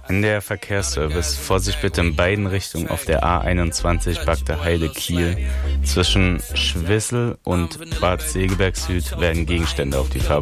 In der Verkehrsservice. Vorsicht bitte in beiden Richtungen auf der A21 Bagde-Heide-Kiel. Zwischen Schwissel und Bad Segeberg Süd werden Gegenstände auf die Fahrbahn